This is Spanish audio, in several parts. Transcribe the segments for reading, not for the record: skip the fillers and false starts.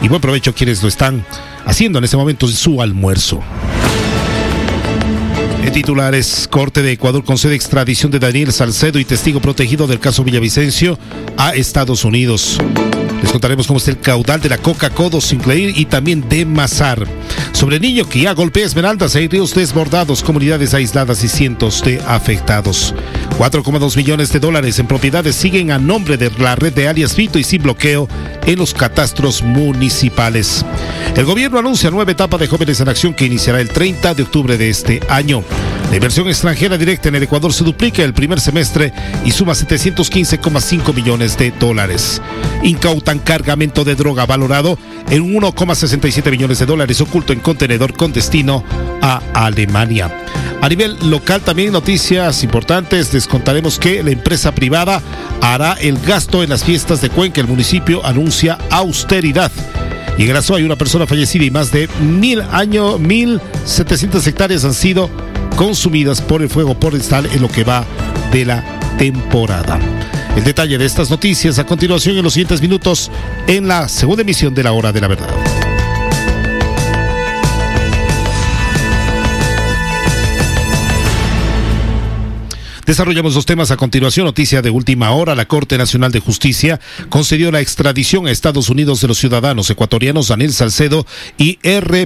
y buen provecho a quienes lo están haciendo en este momento en su almuerzo. En titulares, Corte de Ecuador concede extradición de Daniel Salcedo y testigo protegido del caso Villavicencio a Estados Unidos. Les contaremos cómo está el caudal de la Coca-Codo Sinclair y también de Mazar. Sobre el niño que ya golpea Esmeraldas, hay ríos desbordados, comunidades aisladas y cientos de afectados. 4,2 millones de dólares en propiedades siguen a nombre de la red de alias Fito y sin bloqueo en los catastros municipales. El gobierno anuncia nueva etapa de Jóvenes en Acción que iniciará el 30 de octubre de este año. La inversión extranjera directa en el Ecuador se duplica el primer semestre y suma 715,5 millones de dólares. Incautan cargamento de droga valorado en 1,67 millones de dólares oculto en contenedor con destino a Alemania. A nivel local también noticias importantes. Les contaremos que la empresa privada hará el gasto en las fiestas de Cuenca. El municipio anuncia austeridad. Y en Grazó hay una persona fallecida y más de 1,700 hectáreas han sido consumidas por el fuego forestal en lo que va de la temporada. El detalle de estas noticias a continuación en los siguientes minutos en la segunda emisión de La Hora de la Verdad. Desarrollamos los temas a continuación. Noticia de última hora. La Corte Nacional de Justicia concedió la extradición a Estados Unidos de los ciudadanos ecuatorianos Daniel Salcedo y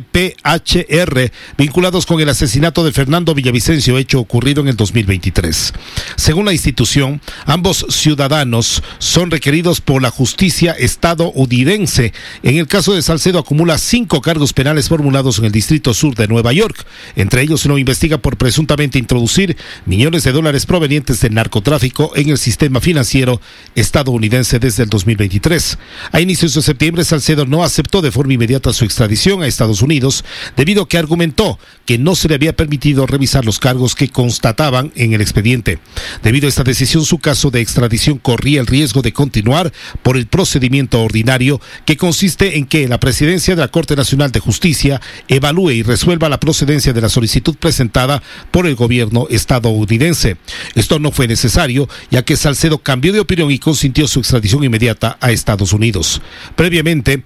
RPHR, vinculados con el asesinato de Fernando Villavicencio, hecho ocurrido en el 2023. Según la institución, ambos ciudadanos son requeridos por la justicia estadounidense. En el caso de Salcedo, acumula 5 cargos penales formulados en el Distrito Sur de Nueva York. Entre ellos, se lo investiga por presuntamente introducir millones de dólares provenientes del narcotráfico en el sistema financiero estadounidense desde el 2023. A inicios de septiembre, Salcedo no aceptó de forma inmediata su extradición a Estados Unidos debido a que argumentó que no se le había permitido revisar los cargos que constataban en el expediente. Debido a esta decisión, su caso de extradición corría el riesgo de continuar por el procedimiento ordinario, que consiste en que la presidencia de la Corte Nacional de Justicia evalúe y resuelva la procedencia de la solicitud presentada por el gobierno estadounidense. Esto no fue necesario, ya que Salcedo cambió de opinión y consintió su extradición inmediata a Estados Unidos. Previamente,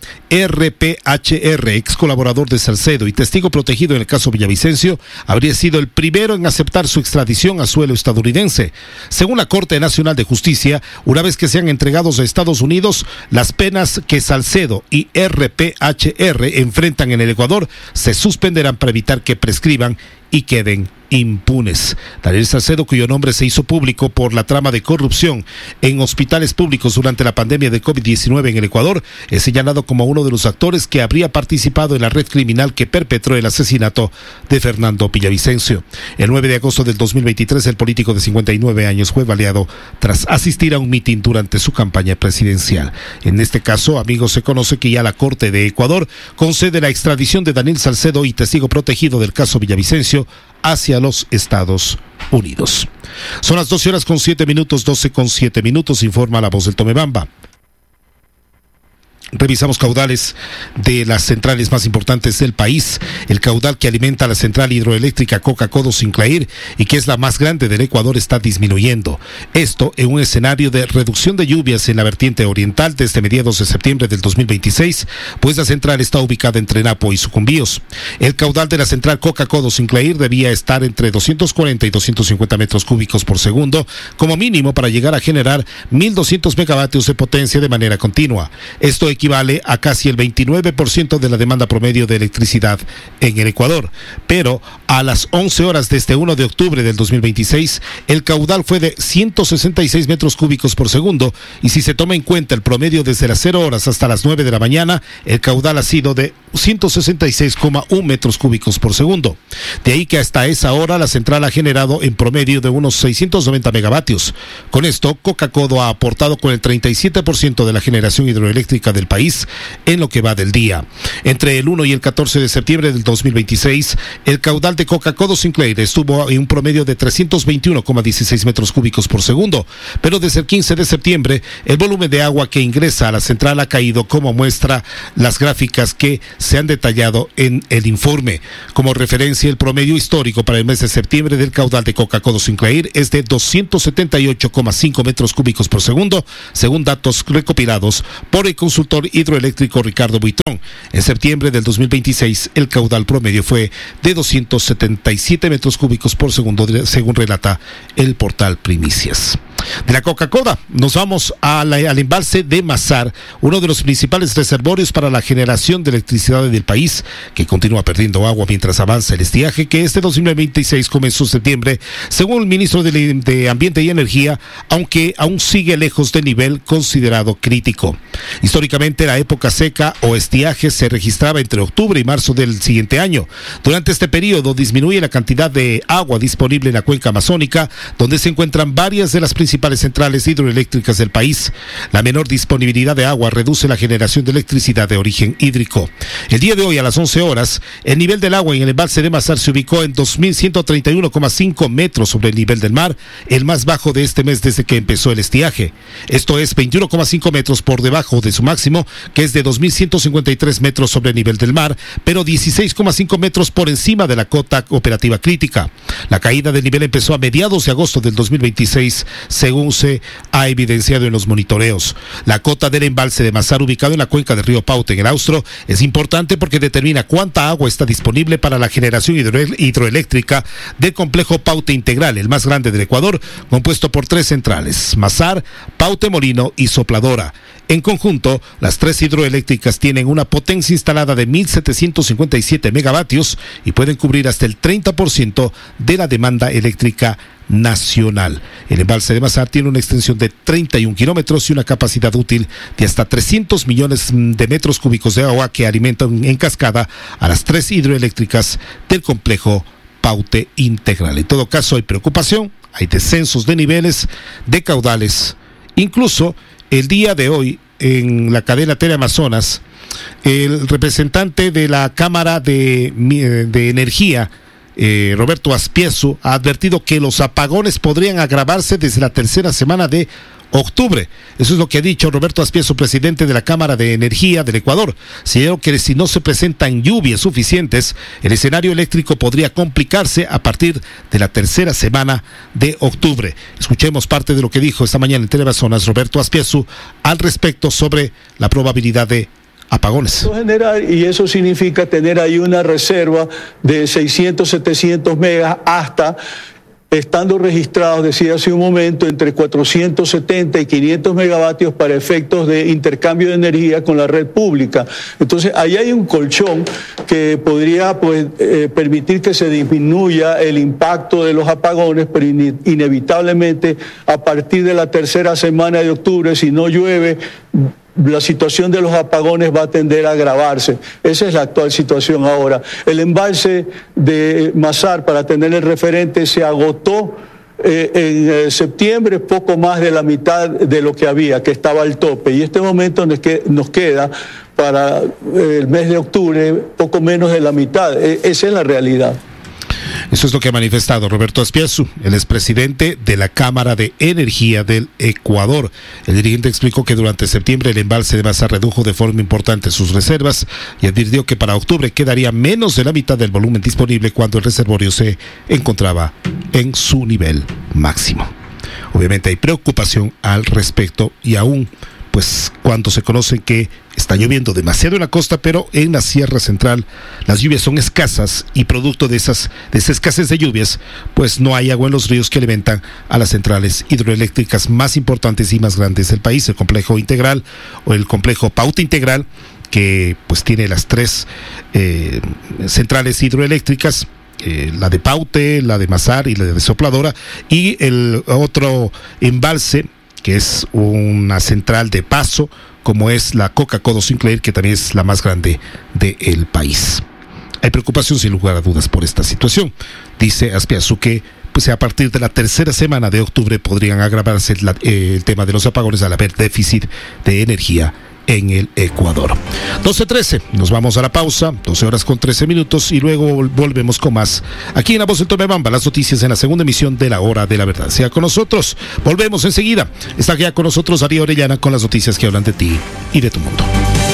RPHR, ex colaborador de Salcedo y testigo protegido en el caso Villavicencio, habría sido el primero en aceptar su extradición a suelo estadounidense. Según la Corte Nacional de Justicia, una vez que sean entregados a Estados Unidos, las penas que Salcedo y RPHR enfrentan en el Ecuador se suspenderán para evitar que prescriban y queden impunes. Daniel Salcedo, cuyo nombre se hizo público por la trama de corrupción en hospitales públicos durante la pandemia de COVID-19 en el Ecuador, es señalado como uno de los actores que habría participado en la red criminal que perpetró el asesinato de Fernando Villavicencio. El 9 de agosto del 2023, el político de 59 años fue baleado tras asistir a un mitin durante su campaña presidencial. En este caso, amigos, se conoce que ya la Corte de Ecuador concede la extradición de Daniel Salcedo y testigo protegido del caso Villavicencio hacia los Estados Unidos. Son las 12:07, 12:07, informa La Voz del Tomebamba. Revisamos caudales de las centrales más importantes del país. El caudal que alimenta la central hidroeléctrica Coca-Codo Sinclair y que es la más grande del Ecuador está disminuyendo. Esto en un escenario de reducción de lluvias en la vertiente oriental desde mediados de septiembre del 2026, pues la central está ubicada entre Napo y Sucumbíos. El caudal de la central Coca-Codo Sinclair debía estar entre 240 y 250 metros cúbicos por segundo, como mínimo, para llegar a generar 1.200 megavatios de potencia de manera continua. Esto equivale a casi el 29% de la demanda promedio de electricidad en el Ecuador. Pero a las 11 horas de este 1 de octubre del 2026, el caudal fue de 166 metros cúbicos por segundo, y si se toma en cuenta el promedio desde las 0 horas hasta las 9 de la mañana, el caudal ha sido de 166,1 metros cúbicos por segundo. De ahí que hasta esa hora la central ha generado en promedio de unos 690 megavatios. Con esto, Coca-Codo ha aportado con el 37% de la generación hidroeléctrica del país en lo que va del día. Entre el 1 y el 14 de septiembre del 2026, el caudal de Coca-Codo Sinclair estuvo en un promedio de 321,16 metros cúbicos por segundo, pero desde el 15 de septiembre, el volumen de agua que ingresa a la central ha caído, como muestra las gráficas que se han detallado en el informe. Como referencia, el promedio histórico para el mes de septiembre del caudal de Coca-Codo Sinclair es de 278,5 metros cúbicos por segundo, según datos recopilados por el consultor sector hidroeléctrico Ricardo Buitrón. En septiembre del 2026, el caudal promedio fue de 277 metros cúbicos por segundo, según relata el portal Primicias. De la Coca-Cola nos vamos al embalse de Mazar, uno de los principales reservorios para la generación de electricidad del país, que continúa perdiendo agua mientras avanza el estiaje que este 2026 comenzó en septiembre, según el ministro de Ambiente y Energía, aunque aún sigue lejos del nivel considerado crítico. Históricamente, la época seca o estiaje se registraba entre octubre y marzo del siguiente año. Durante este periodo disminuye la cantidad de agua disponible en la cuenca amazónica, donde se encuentran varias de las principales centrales hidroeléctricas del país. La menor disponibilidad de agua reduce la generación de electricidad de origen hídrico. El día de hoy, a las 11 horas, el nivel del agua en el embalse de Mazar se ubicó en 2.131,5 metros sobre el nivel del mar, el más bajo de este mes desde que empezó el estiaje. Esto es 21,5 metros por debajo de su máximo, que es de 2.153 metros sobre el nivel del mar, pero 16,5 metros por encima de la cota operativa crítica. La caída del nivel empezó a mediados de agosto del 2026, según se ha evidenciado en los monitoreos. La cota del embalse de Mazar, ubicado en la cuenca del río Paute, en el Austro, es importante porque determina cuánta agua está disponible para la generación hidroeléctrica del complejo Paute Integral, el más grande del Ecuador, compuesto por 3 centrales: Mazar, Paute Molino y Sopladora. En conjunto, las 3 hidroeléctricas tienen una potencia instalada de 1.757 megavatios y pueden cubrir hasta el 30% de la demanda eléctrica nacional. El embalse de Mazar tiene una extensión de 31 kilómetros y una capacidad útil de hasta 300 millones de metros cúbicos de agua que alimentan en cascada a las 3 hidroeléctricas del complejo Paute Integral. En todo caso, hay preocupación, hay descensos de niveles, de caudales. Incluso el día de hoy, en la cadena Teleamazonas, el representante de la Cámara de Energía, Roberto Aspiesu, ha advertido que los apagones podrían agravarse desde la tercera semana de octubre. Eso es lo que ha dicho Roberto Aspiesu, presidente de la Cámara de Energía del Ecuador. Señaló que si no se presentan lluvias suficientes, el escenario eléctrico podría complicarse a partir de la tercera semana de octubre. Escuchemos parte de lo que dijo esta mañana en Teleamazonas Roberto Aspiesu al respecto sobre la probabilidad de apagones. Y eso significa tener ahí una reserva de 600, 700 megas hasta, estando registrados, decía hace un momento, entre 470 y 500 megavatios para efectos de intercambio de energía con la red pública. Entonces, ahí hay un colchón que podría permitir que se disminuya el impacto de los apagones, pero inevitablemente a partir de la tercera semana de octubre, si no llueve, la situación de los apagones va a tender a agravarse. Esa es la actual situación ahora. El embalse de Mazar, para tener el referente, se agotó en septiembre, poco más de la mitad de lo que había, que estaba al tope. Y en este momento nos queda para el mes de octubre poco menos de la mitad. Esa es la realidad. Eso es lo que ha manifestado Roberto Aspiesu, el expresidente de la Cámara de Energía del Ecuador. El dirigente explicó que durante septiembre el embalse de Mazar redujo de forma importante sus reservas y advirtió que para octubre quedaría menos de la mitad del volumen disponible cuando el reservorio se encontraba en su nivel máximo. Obviamente hay preocupación al respecto y aún pues cuando se conoce que está lloviendo demasiado en la costa, pero en la Sierra Central las lluvias son escasas y producto de esa escasez de lluvias, pues no hay agua en los ríos que alimentan a las centrales hidroeléctricas más importantes y más grandes del país, el complejo integral o el complejo Paute Integral, que pues tiene las 3 centrales hidroeléctricas, la de Paute, la de Mazar y la de Sopladora, y el otro embalse que es una central de paso, como es la Coca-Cola Sinclair, que también es la más grande del país. Hay preocupación sin lugar a dudas por esta situación. Dice Aspiesu que pues a partir de la tercera semana de octubre podrían agravarse el tema de los apagones al haber déficit de energía en el Ecuador. 12:13, nos vamos a la pausa, 12 horas con 13 minutos y luego volvemos con más aquí en La Voz del Tomebamba, las noticias en la segunda emisión de La Hora de la Verdad. Sea con nosotros, volvemos enseguida. Está ya con nosotros Darío Orellana con las noticias que hablan de ti y de tu mundo.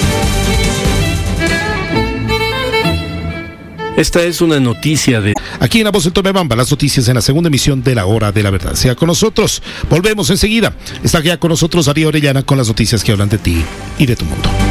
Esta es una noticia de... Aquí en La Voz del Tomebamba, las noticias en la segunda emisión de La Hora de la Verdad. Sea con nosotros, volvemos enseguida. Está ya con nosotros Darío Orellana con las noticias que hablan de ti y de tu mundo.